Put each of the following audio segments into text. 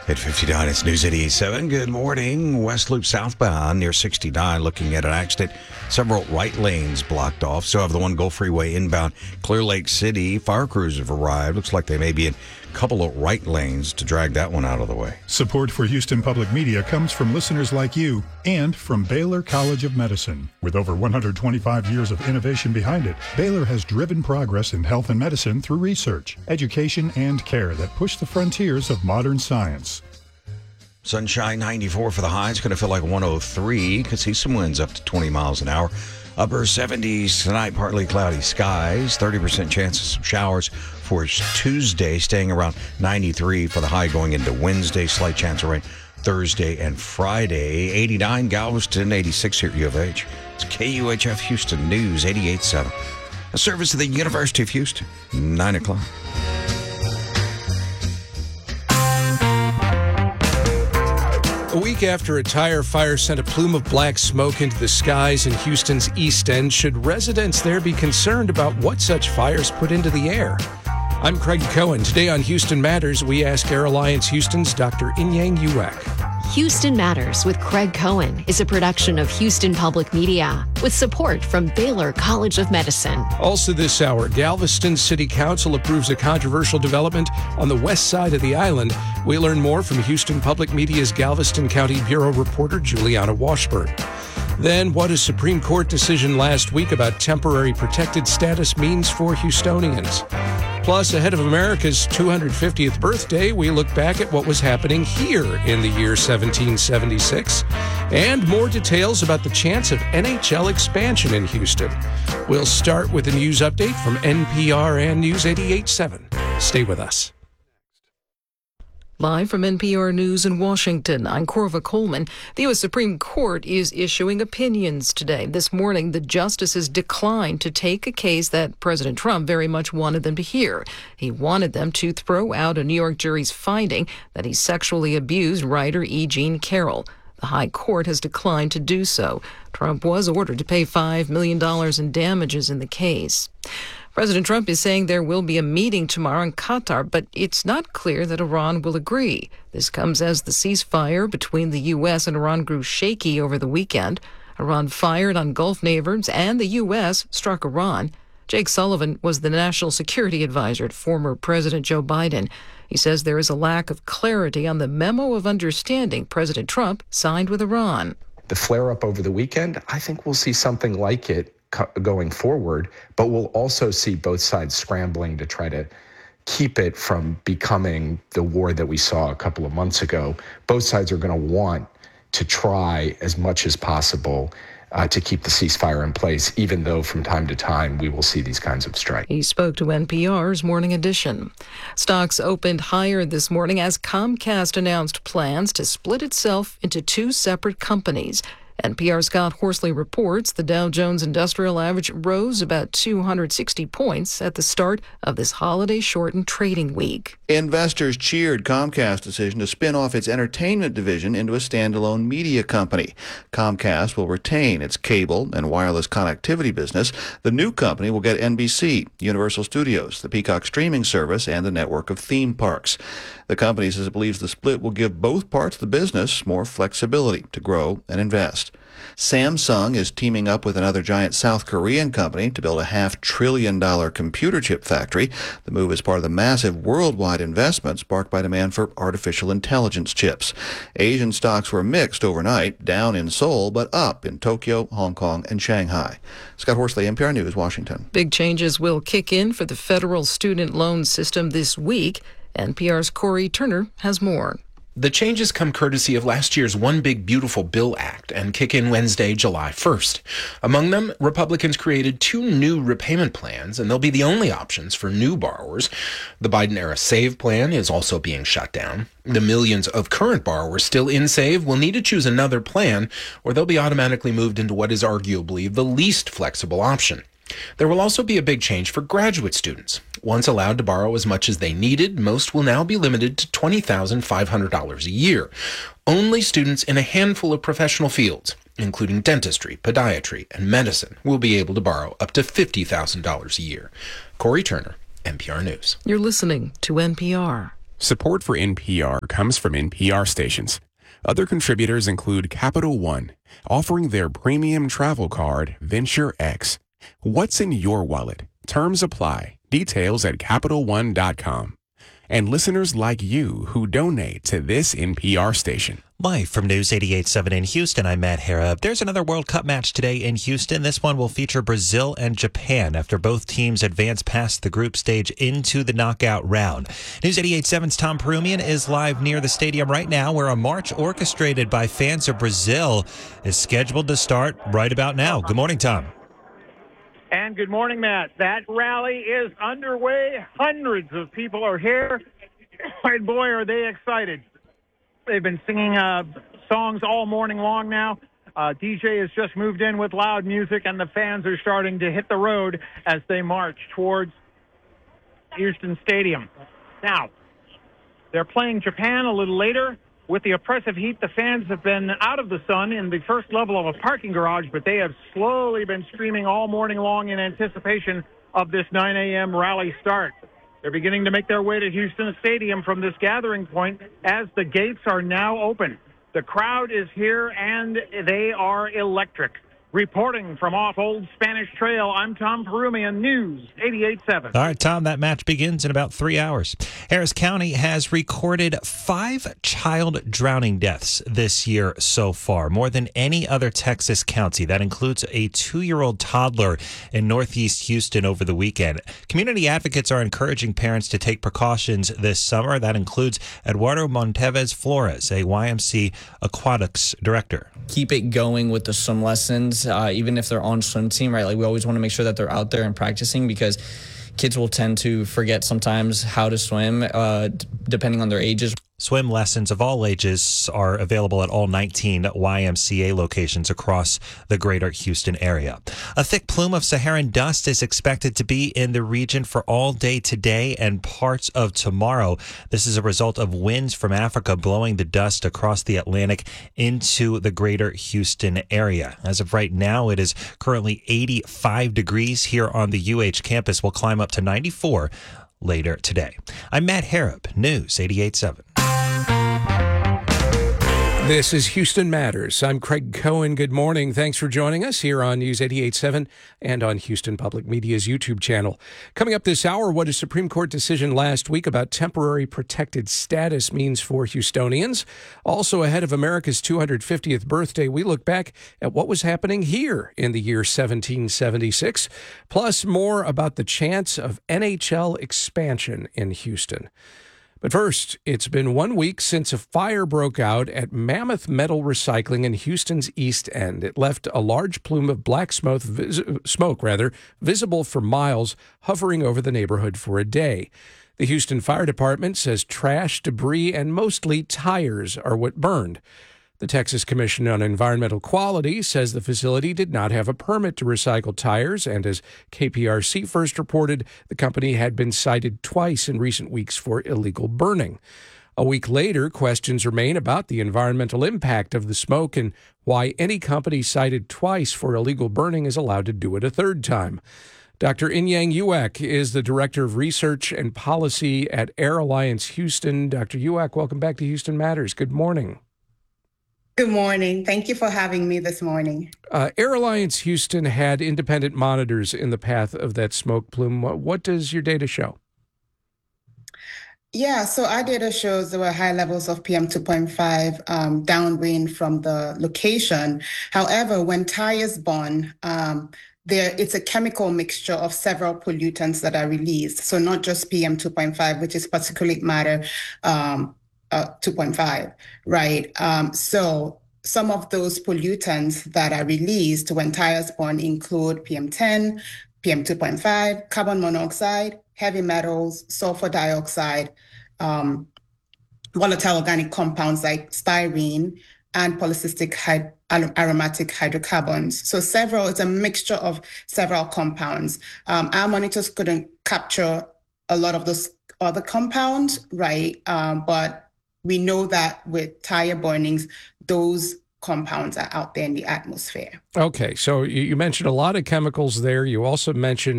At 59, it's News 88.7. Good morning. West Loop southbound near 69, looking at an accident. Several right lanes blocked off. So have the One Gulf Freeway inbound Clear Lake City. Fire crews have arrived. Looks like they may be in a couple of right lanes to drag that one out of the way. Support for Houston Public Media comes from listeners like you and from Baylor College of Medicine. With over 125 years of innovation behind it, Baylor has driven progress in health and medicine through research, education, and care that push the frontiers of modern science. Sunshine 94 for the high. It's going to feel like 103. Could see some winds up to 20 miles an hour. Upper 70s tonight, partly cloudy skies. 30% chance of some showers for Tuesday, staying around 93 for the high going into Wednesday. Slight chance of rain Thursday and Friday. 89 Galveston, 86 here at U of H. It's KUHF Houston News 88.7. A service of the University of Houston, 9 o'clock. A week after a tire fire sent a plume of black smoke into the skies in Houston's East End, should residents there be concerned about what such fires put into the air? I'm Craig Cohen. Today on Houston Matters, we ask Air Alliance Houston's Dr. Inyang Uek. Houston Matters with Craig Cohen is a production of Houston Public Media with support from Baylor College of Medicine. Also this hour, Galveston City Council approves a controversial development on the west side of the island. We learn more from Houston Public Media's Galveston County Bureau reporter Juliana Washburn. Then, what a Supreme Court decision last week about temporary protected status means for Houstonians. Plus, ahead of America's 250th birthday, we look back at what was happening here in the year 1776, and more details about the chance of NHL expansion in Houston. We'll start with a news update from NPR and News 88.7. Stay with us. Live from NPR News in Washington, I'm Corva Coleman. The U.S. Supreme Court is issuing opinions today. This morning, the justices declined to take a case that President Trump very much wanted them to hear. He wanted them to throw out a New York jury's finding that he sexually abused writer E. Jean Carroll. The High Court has declined to do so. Trump was ordered to pay $5 million in damages in the case. President Trump is saying there will be a meeting tomorrow in Qatar, but it's not clear that Iran will agree. This comes as the ceasefire between the U.S. and Iran grew shaky over the weekend. Iran fired on Gulf neighbors, and the U.S. struck Iran. Jake Sullivan was the national security advisor to former President Joe Biden. He says there is a lack of clarity on the memo of understanding President Trump signed with Iran. The flare-up over the weekend, I think we'll see something like it going forward, but we'll also see both sides scrambling to try to keep it from becoming the war that we saw a couple of months ago. Both sides are going to want to try as much as possible to keep the ceasefire in place, even though from time to time we will see these kinds of strikes. He spoke to NPR's Morning Edition. Stocks opened higher this morning as Comcast announced plans to split itself into two separate companies. NPR's Scott Horsley reports the Dow Jones Industrial Average rose about 260 points at the start of this holiday-shortened trading week. Investors cheered Comcast's decision to spin off its entertainment division into a standalone media company. Comcast will retain its cable and wireless connectivity business. The new company will get NBC, Universal Studios, the Peacock streaming service, and a network of theme parks. The company says it believes the split will give both parts of the business more flexibility to grow and invest. Samsung is teaming up with another giant South Korean company to build a $500 billion computer chip factory. The move is part of the massive worldwide investment sparked by demand for artificial intelligence chips. Asian stocks were mixed overnight, down in Seoul, but up in Tokyo, Hong Kong, and Shanghai. Scott Horsley, NPR News, Washington. Big changes will kick in for the federal student loan system this week. NPR's Corey Turner has more. The changes come courtesy of last year's One Big Beautiful Bill Act and kick in Wednesday, July 1st. Among them, Republicans created two new repayment plans, and they'll be the only options for new borrowers. The Biden-era SAVE plan is also being shut down. The millions of current borrowers still in SAVE will need to choose another plan, or they'll be automatically moved into what is arguably the least flexible option. There will also be a big change for graduate students. Once allowed to borrow as much as they needed, most will now be limited to $20,500 a year. Only students in a handful of professional fields, including dentistry, podiatry, and medicine, will be able to borrow up to $50,000 a year. Corey Turner, NPR News. You're listening to NPR. Support for NPR comes from NPR stations. Other contributors include Capital One, offering their premium travel card, Venture X. What's in your wallet? Terms apply. Details at CapitalOne.com. And listeners like you who donate to this NPR station. Live from News 88.7 in Houston, I'm Matt Harrop. There's another World Cup match today in Houston. This one will feature Brazil and Japan after both teams advance past the group stage into the knockout round. News 88.7's Tom Perumian is live near the stadium right now, where a march orchestrated by fans of Brazil is scheduled to start right about now. Good morning, Tom. And good morning, Matt. That rally is underway. Hundreds of people are here. And boy, are they excited. They've been singing songs all morning long now. DJ has just moved in with loud music, and the fans are starting to hit the road as they march towards Houston Stadium. Now, they're playing Japan a little later. With the oppressive heat, the fans have been out of the sun in the first level of a parking garage, but they have slowly been streaming all morning long in anticipation of this 9 a.m. rally start. They're beginning to make their way to Houston Stadium from this gathering point as the gates are now open. The crowd is here, and they are electric. Reporting from off Old Spanish Trail, I'm Tom Perumian, News 88.7. All right, Tom, that match begins in about 3 hours. Harris County has recorded 5 child drowning deaths this year so far, more than any other Texas county. That includes a 2-year-old toddler in Northeast Houston over the weekend. Community advocates are encouraging parents to take precautions this summer. That includes Eduardo Montevez Flores, a YMC Aquatics director. Keep it going with the swim lessons. Even if they're on swim team, right? Like, we always want to make sure that they're out there and practicing, because kids will tend to forget sometimes how to swim, depending on their ages. Swim lessons of all ages are available at all 19 YMCA locations across the greater Houston area. A thick plume of Saharan dust is expected to be in the region for all day today and parts of tomorrow. This is a result of winds from Africa blowing the dust across the Atlantic into the greater Houston area. As of right now, it is currently 85 degrees here on the UH campus. We'll climb up to 94 later today. I'm Matt Harrop, News 88.7. This is Houston Matters. I'm Craig Cohen. Good morning. Thanks for joining us here on News 88.7 and on Houston Public Media's YouTube channel. Coming up this hour, what a Supreme Court decision last week about temporary protected status means for Houstonians. Also, ahead of America's 250th birthday, we look back at what was happening here in the year 1776, plus more about the chance of NHL expansion in Houston. But first, it's been 1 week since a fire broke out at Mammoth Metal Recycling in Houston's East End. It left a large plume of black smoke visible for miles, hovering over the neighborhood for a day. The Houston Fire Department says trash, debris, and mostly tires are what burned. The Texas Commission on Environmental Quality says the facility did not have a permit to recycle tires, and as KPRC first reported, the company had been cited twice in recent weeks for illegal burning. A week later, questions remain about the environmental impact of the smoke and why any company cited twice for illegal burning is allowed to do it a third time. Dr. Inyang Uek is the Director of Research and Policy at Air Alliance Houston. Dr. Uek, welcome back to Houston Matters. Good morning. Good morning. Thank you for having me this morning. Air Alliance Houston had independent monitors in the path of that smoke plume. What does your data show? Yeah, so our data shows there were high levels of PM 2.5 downwind from the location. However, when tires burn, it's a chemical mixture of several pollutants that are released. So not just PM 2.5, which is particulate matter 2.5, right? So some of those pollutants that are released when tires burn include PM10, PM 2.5, carbon monoxide, heavy metals, sulfur dioxide, volatile organic compounds like styrene, and polycystic aromatic hydrocarbons. So it's a mixture of several compounds. Our monitors couldn't capture a lot of those other compounds, right? But we know that with tire burnings, those compounds are out there in the atmosphere. Okay, so you mentioned a lot of chemicals there. You also mentioned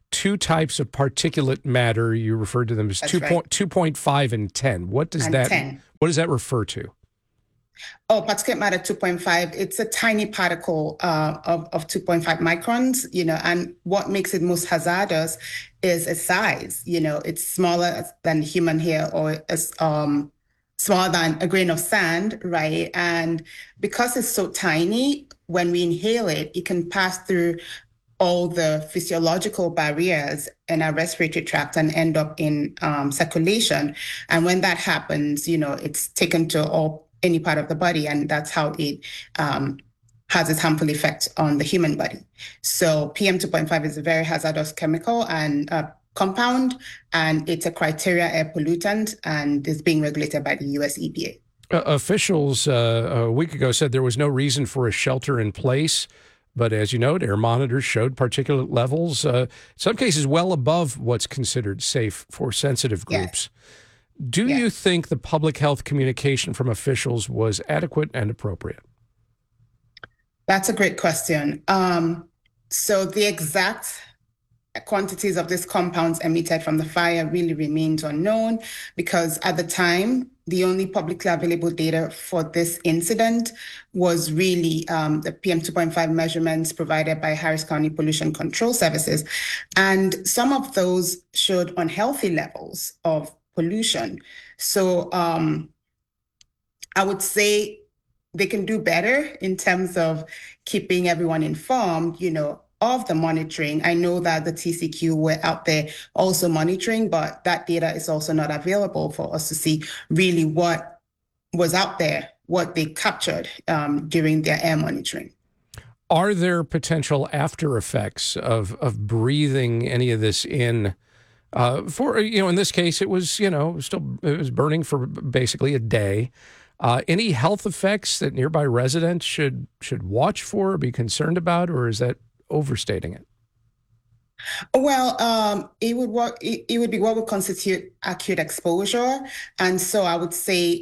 two types of particulate matter. You referred to them as 2.5 and 10. What does that refer to? Oh, particulate matter 2.5. It's a tiny particle of 2.5 microns, and what makes it most hazardous is its size. It's smaller than human hair, or smaller than a grain of sand, right? And because it's so tiny, when we inhale it, it can pass through all the physiological barriers in our respiratory tract and end up in circulation. And when that happens, it's taken to any part of the body, and that's how it has its harmful effect on the human body. So PM2.5 is a very hazardous chemical and compound, and it's a criteria air pollutant, and is being regulated by the US EPA. Officials a week ago said there was no reason for a shelter in place, but as you note, air monitors showed particulate levels, in some cases well above what's considered safe for sensitive groups. Yes. Do you think the public health communication from officials was adequate and appropriate? That's a great question. So the exact quantities of these compounds emitted from the fire really remains unknown, because at the time, the only publicly available data for this incident was really the PM2.5 measurements provided by Harris County Pollution Control Services. And some of those showed unhealthy levels of pollution. So I would say they can do better in terms of keeping everyone informed, of the monitoring. I know that the TCQ were out there also monitoring, but that data is also not available for us to see really what was out there, what they captured during their air monitoring. Are there potential after effects of breathing any of this in? In this case, it was, it was burning for basically a day. Any health effects that nearby residents should watch for or be concerned about, or is that overstating it? Well, it would be what would constitute acute exposure. And so I would say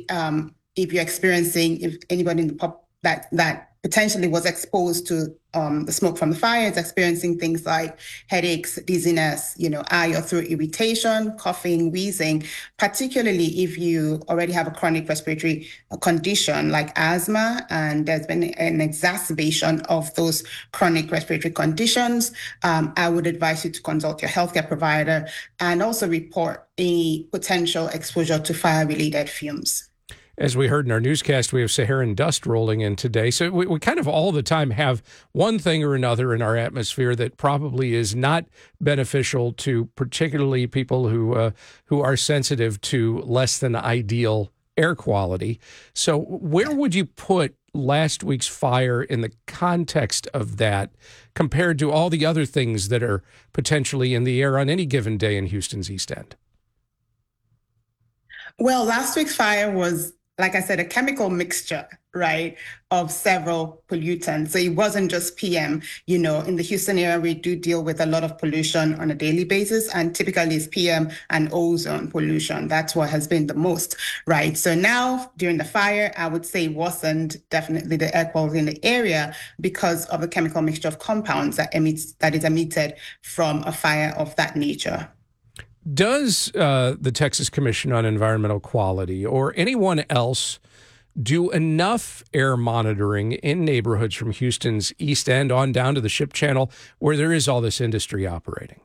if anybody in the pub that potentially was exposed to the smoke from the fire is experiencing things like headaches, dizziness, eye or throat irritation, coughing, wheezing, particularly if you already have a chronic respiratory condition like asthma, and there's been an exacerbation of those chronic respiratory conditions, I would advise you to consult your healthcare provider and also report a potential exposure to fire-related fumes. As we heard in our newscast, we have Saharan dust rolling in today. So we kind of all the time have one thing or another in our atmosphere that probably is not beneficial to particularly people who are sensitive to less than ideal air quality. So where would you put last week's fire in the context of that compared to all the other things that are potentially in the air on any given day in Houston's East End? Well, last week's fire was, like I said, a chemical mixture, right, of several pollutants. So it wasn't just PM. In the Houston area, we do deal with a lot of pollution on a daily basis, and typically it's PM and ozone pollution. That's what has been the most, right? So now during the fire, I would say it wasn't definitely the air quality in the area because of the chemical mixture of compounds that is emitted from a fire of that nature. Does the Texas Commission on Environmental Quality or anyone else do enough air monitoring in neighborhoods from Houston's East End on down to the Ship Channel where there is all this industry operating?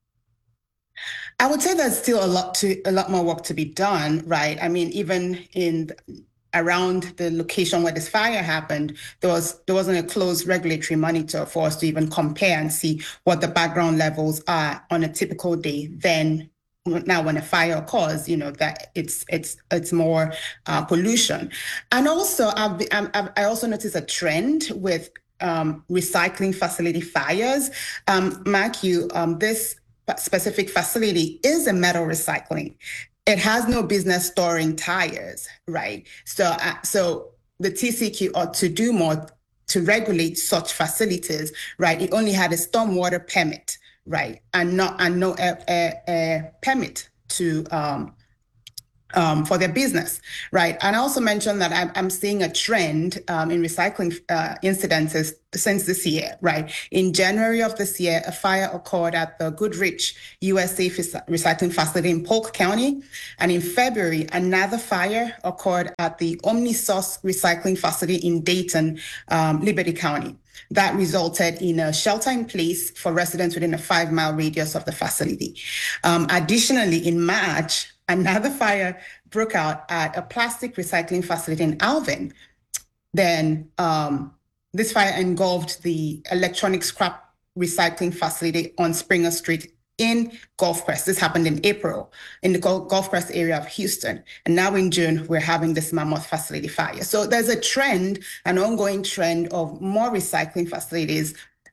I would say there's still a lot more work to be done, right? I mean, even around the location where this fire happened, there wasn't a closed regulatory monitor for us to even compare and see what the background levels are on a typical day. Then now when a fire occurs, that it's more pollution. And also I also noticed a trend with recycling facility fires. Mark you, this specific facility is a metal recycling. It has no business storing tires, right? So the TCQ ought to do more to regulate such facilities, right? It only had a stormwater permit, right, and no air permit to for their business, right? And I also mentioned that I'm seeing a trend in recycling incidences since this year, right? In January of this year, a fire occurred at the Goodrich USA recycling facility in Polk County. And in February, another fire occurred at the OmniSource recycling facility in Dayton, Liberty County. That resulted in a shelter in place for residents within a 5-mile radius of the facility. Additionally, in March, another fire broke out at a plastic recycling facility in Alvin. Then this fire engulfed the electronic scrap recycling facility on Springer Street in Gulfcrest. This happened in April in the Gulfcrest area of Houston. And now in June, we're having this Mammoth facility fire. So there's a trend, an ongoing trend of more recycling facilities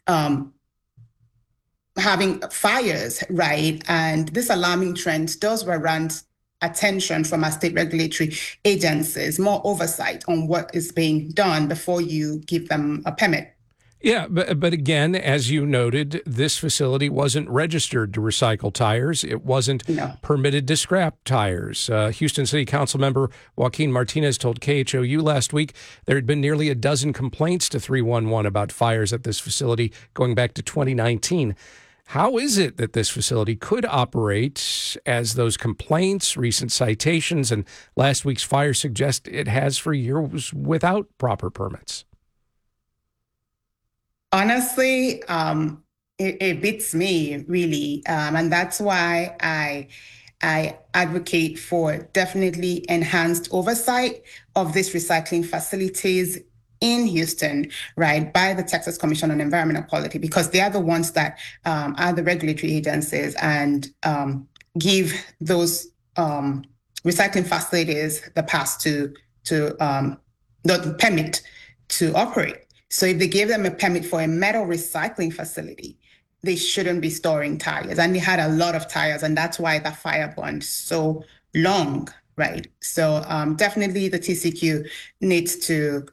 having fires, right? And this alarming trend does warrant attention from our state regulatory agencies, more oversight on what is being done before you give them a permit. Yeah, but again, as you noted, this facility wasn't registered to recycle tires. It wasn't permitted to scrap tires. Houston City Council member Joaquin Martinez told KHOU last week there had been nearly a dozen complaints to 311 about fires at this facility going back to 2019. How is it that this facility could operate as those complaints, recent citations, and last week's fire suggest it has for years without proper permits? Honestly, it beats me, really. And that's why I advocate for definitely enhanced oversight of these recycling facilities in Houston, right, by the Texas Commission on Environmental Quality, because they are the ones that are the regulatory agencies and give those recycling facilities the pass to the permit to operate. So if they gave them a permit for a metal recycling facility, they shouldn't be storing tires. And they had a lot of tires, and that's why the fire burned so long, right? So definitely the TCQ needs to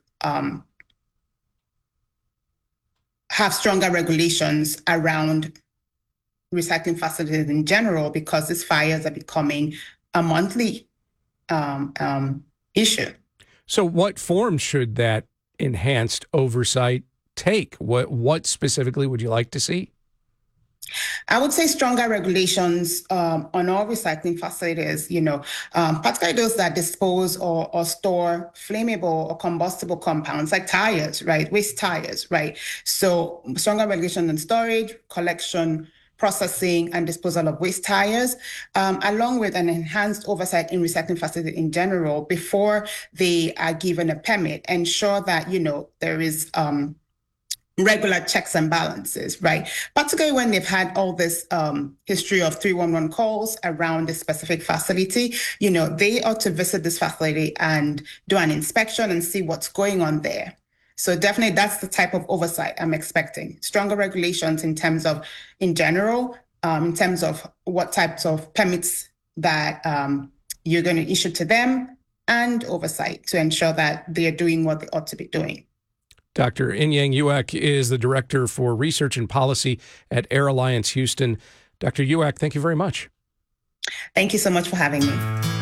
have stronger regulations around recycling facilities in general, because these fires are becoming a monthly issue. So what form should that enhanced oversight take? What specifically would you like to see? I would say stronger regulations on all recycling facilities, particularly those that dispose or store flammable or combustible compounds like tires, right? Waste tires, right? So stronger regulation on storage, collection, processing, and disposal of waste tires, along with an enhanced oversight in recycling facilities in general before they are given a permit. Ensure that, there is regular checks and balances, right? Particularly when they've had all this history of 311 calls around a specific facility, they ought to visit this facility and do an inspection and see what's going on there. So definitely that's the type of oversight I'm expecting. Stronger regulations in terms of, in general, in terms of what types of permits that you're going to issue to them, and oversight to ensure that they're doing what they ought to be doing. Dr. Inyang Uak is the Director for Research and Policy at Air Alliance Houston. Dr. Uak, thank you very much. Thank you so much for having me.